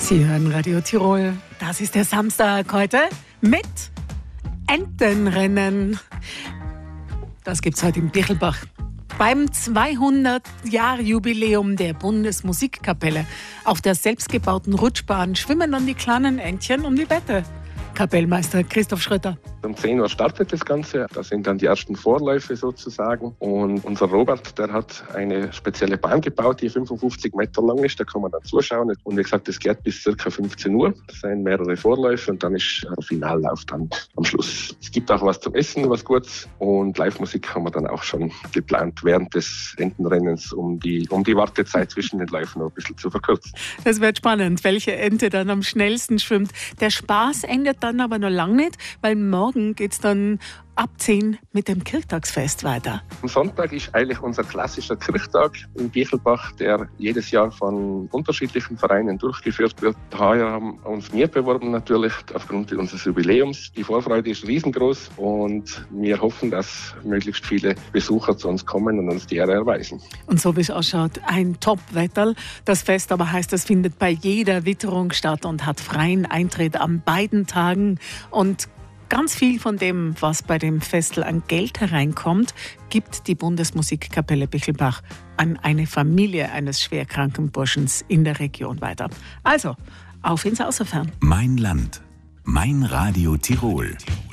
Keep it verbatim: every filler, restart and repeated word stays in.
Sie hören Radio Tirol. Das ist der Samstag heute mit Entenrennen. Das gibt's heute in Bichelbach. Beim zweihundert-Jahr-Jubiläum der Bundesmusikkapelle. Auf der selbstgebauten Rutschbahn schwimmen dann die kleinen Entchen um die Wette. Kapellmeister Christoph Schröter. Um zehn Uhr startet das Ganze. Da sind dann die ersten Vorläufe sozusagen. Und unser Robert, der hat eine spezielle Bahn gebaut, die fünfundfünfzig Meter lang ist. Da kann man dann zuschauen. Und wie gesagt, das geht bis ca. fünfzehn Uhr. Das sind mehrere Vorläufe und dann ist der Finallauf dann am Schluss. Es gibt auch was zum Essen, was Gutes. Und Live-Musik haben wir dann auch schon geplant während des Entenrennens, um die, um die Wartezeit zwischen den Läufen noch ein bisschen zu verkürzen. Es wird spannend, welche Ente dann am schnellsten schwimmt. Der Spaß endet dann aber noch lange nicht, weil morgen geht es dann ab zehn mit dem Kirchtagsfest weiter. Am Sonntag ist eigentlich unser klassischer Kirchtag in Bichelbach, der jedes Jahr von unterschiedlichen Vereinen durchgeführt wird. Heuer haben uns wir beworben natürlich aufgrund unseres Jubiläums. Die Vorfreude ist riesengroß und wir hoffen, dass möglichst viele Besucher zu uns kommen und uns die Ehre erweisen. Und so wie es ausschaut, ein Top-Wetter. Das Fest aber heißt, es findet bei jeder Witterung statt und hat freien Eintritt an beiden Tagen. Und ganz viel von dem, was bei dem Festel an Geld hereinkommt, gibt die Bundesmusikkapelle Bichelbach an eine Familie eines schwerkranken Burschens in der Region weiter. Also, auf ins Außerfern. Mein Land, mein Radio Tirol.